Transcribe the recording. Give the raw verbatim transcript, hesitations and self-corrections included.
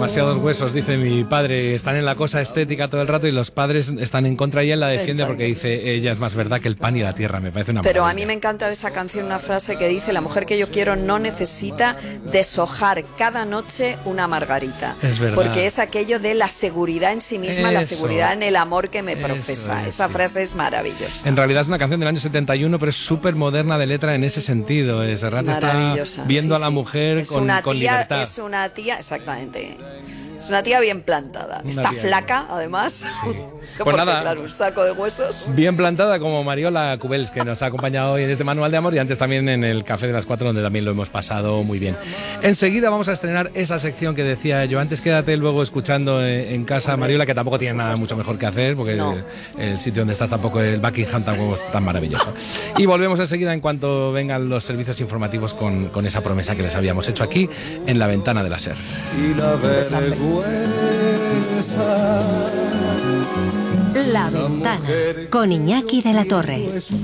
demasiados huesos, dice mi padre, están en la cosa estética todo el rato y los padres están en contra y él la defiende porque dice, ella es más verdad que el pan y la tierra, me parece una Pero maravilla. a mí me encanta de esa canción una frase que dice, la mujer que yo quiero no necesita deshojar cada noche una margarita. Es verdad. Porque es aquello de la seguridad en sí misma, la Eso. seguridad en el amor que me Eso profesa. es, Esa sí. frase es maravillosa. En realidad es una canción del año setenta y uno, pero es súper moderna de letra en ese sentido. Serrat está Maravillosa, viendo sí, a la sí. mujer es con, una con tía, libertad. Es una tía, exactamente. Es una tía bien plantada. Una Está tía flaca, además. Sí. Porque, Pues nada. claro, un saco de huesos. Bien plantada como Mariola Cubels, que nos ha acompañado hoy en este Manual de Amor y antes también en el Café de las Cuatro, donde también lo hemos pasado muy bien. Enseguida vamos a estrenar esa sección que decía yo antes. Quédate luego escuchando en casa, Mariola, que tampoco tiene nada mucho mejor que hacer, porque No. el, el sitio donde estás tampoco, el Buckingham tampoco es tan maravilloso. Y volvemos enseguida en cuanto vengan los servicios informativos con, con esa promesa que les habíamos hecho aquí en La Ventana de la SER. Y la vergüenza. La Ventana con Iñaki de la Torre.